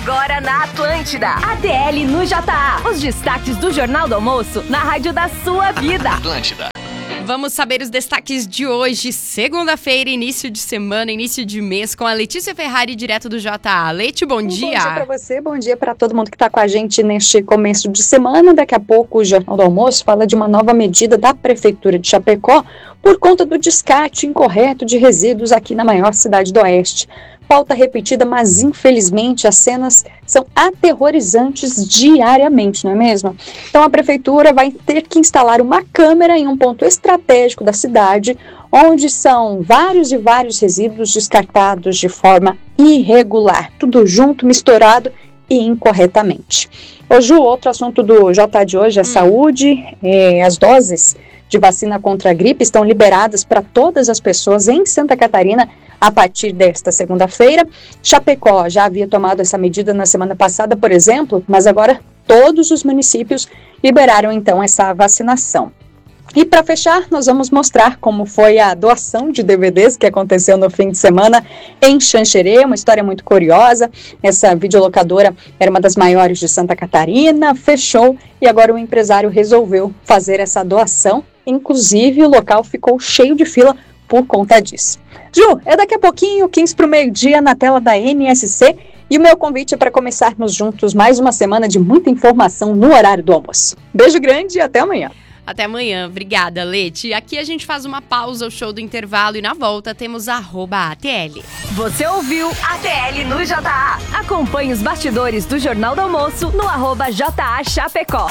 Agora na Atlântida. ATL no JA. Os destaques do Jornal do Almoço na rádio da sua vida. Atlântida. Vamos saber os destaques de hoje, segunda-feira, início de semana, início de mês, com a Letícia Ferrari, direto do JA. Leti, bom dia. Bom dia para você, bom dia para todo mundo que está com a gente neste começo de semana. Daqui a pouco o Jornal do Almoço fala de uma nova medida da Prefeitura de Chapecó por conta do descarte incorreto de resíduos aqui na maior cidade do Oeste. Pauta repetida, mas infelizmente as cenas são aterrorizantes diariamente, não é mesmo? Então a prefeitura vai ter que instalar uma câmera em um ponto estratégico da cidade, onde são vários e vários resíduos descartados de forma irregular, tudo junto, misturado e incorretamente. Ô Ju, outro assunto do JA de hoje é saúde. As doses de vacina contra a gripe estão liberadas para todas as pessoas em Santa Catarina a partir desta segunda-feira. Chapecó já havia tomado essa medida na semana passada, por exemplo, mas agora todos os municípios liberaram então essa vacinação. E para fechar, nós vamos mostrar como foi a doação de DVDs que aconteceu no fim de semana em Xanxerê, uma história muito curiosa. Essa videolocadora era uma das maiores de Santa Catarina, fechou e agora o empresário resolveu fazer essa doação. Inclusive, o local ficou cheio de fila por conta disso. Ju, é daqui a pouquinho, 15 para o meio-dia, na tela da NSC. E o meu convite é para começarmos juntos mais uma semana de muita informação no horário do almoço. Beijo grande e até amanhã. Até amanhã, obrigada, Leti. Aqui a gente faz uma pausa, o show do intervalo, e na volta temos @ATL. Você ouviu ATL no JA. Acompanhe os bastidores do Jornal do Almoço no @JA Chapecó.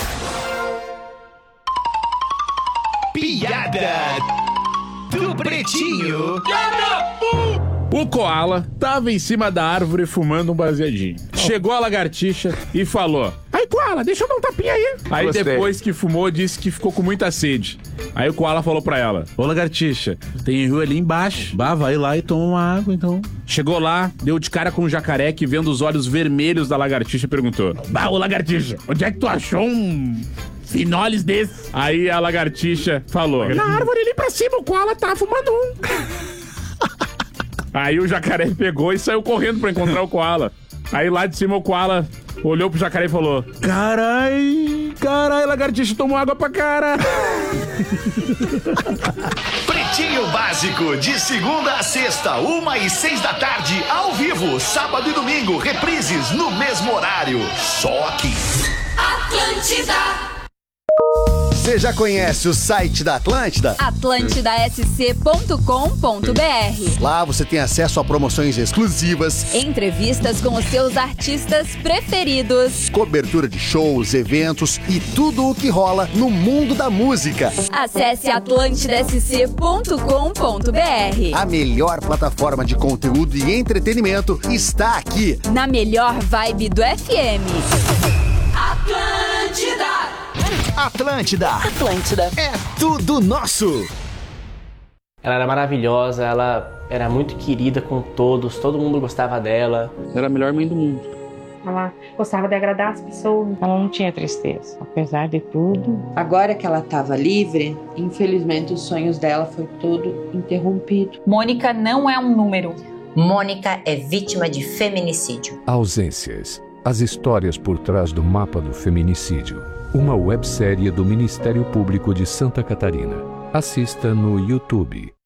Piada do Pretinho. O koala tava em cima da árvore fumando um baseadinho. Chegou a lagartixa e falou: "Ai, koala, deixa eu dar um tapinha aí." Aí depois que fumou, disse que ficou com muita sede. Aí o koala falou pra ela: "Ô lagartixa, tem rio ali embaixo. Bah, vai lá e toma uma água então." Chegou lá, deu de cara com um jacaré que, vendo os olhos vermelhos da lagartixa, perguntou: "Bah, ô lagartixa, onde é que tu achou um finoles desse?" Aí a lagartixa falou: "Na árvore ali pra cima, o koala tá fumando um." Aí o jacaré pegou e saiu correndo pra encontrar o koala. Aí lá de cima o koala olhou pro jacaré e falou: Carai, lagartixa tomou água pra cara." Pretinho Básico, de segunda a sexta, 1h06 da tarde, ao vivo, sábado e domingo, reprises no mesmo horário. Só aqui. Atlântida. Você já conhece o site da Atlântida? atlantidasc.com.br. Lá você tem acesso a promoções exclusivas, Entrevistas com os seus artistas preferidos. cobertura de shows, eventos e tudo o que rola no mundo da música. Acesse atlantidasc.com.br. A melhor plataforma de conteúdo e entretenimento está aqui. Na melhor vibe do FM. Atlântida. Atlântida é tudo nosso. Ela era maravilhosa, ela era muito querida com todos, todo mundo gostava dela. Era a melhor mãe do mundo. Ela gostava de agradar as pessoas. Ela não tinha tristeza, apesar de tudo. Agora que ela estava livre, infelizmente os sonhos dela foi todo interrompido. Mônica não é um número. Mônica é vítima de feminicídio. Ausências. As histórias por trás do mapa do feminicídio. Uma websérie do Ministério Público de Santa Catarina. Assista no YouTube.